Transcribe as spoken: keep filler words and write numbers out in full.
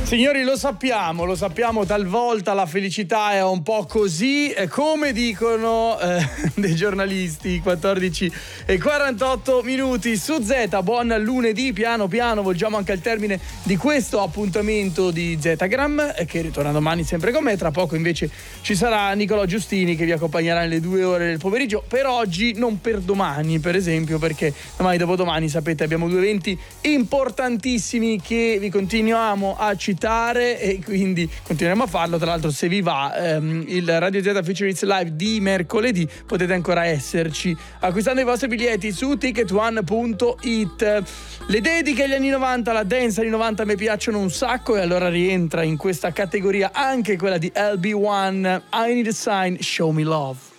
Signori, lo sappiamo, lo sappiamo, talvolta la felicità è un po' così, come dicono eh, dei giornalisti. Quattordici e quarantotto minuti su Z, buon lunedì. Piano piano volgiamo anche al termine di questo appuntamento di Zetagram, che ritorna domani sempre con me. Tra poco invece ci sarà Nicolò Giustini che vi accompagnerà nelle due ore del pomeriggio, per oggi, non per domani per esempio, perché domani dopodomani sapete abbiamo due eventi importantissimi che vi continuiamo a citare e quindi continueremo a farlo. Tra l'altro, se vi va, ehm, il Radio Z Future Hits Live di mercoledì potete ancora esserci acquistando i vostri biglietti su ticket one punto it. Le dediche agli anni novanta, la dance anni novanta mi piacciono un sacco, e allora rientra in questa categoria anche quella di L B one, I Need a Sign, Show Me Love.